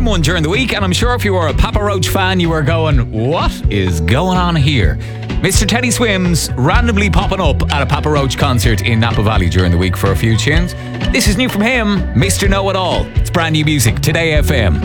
random one during the week, and I'm sure if you were a Papa Roach fan, you were going, what is going on here? Mr. Teddy Swims randomly popping up at a Papa Roach concert in Napa Valley during the week for a few tunes. This is new from him, Mr. Know-It-All. It's brand new music, Today FM.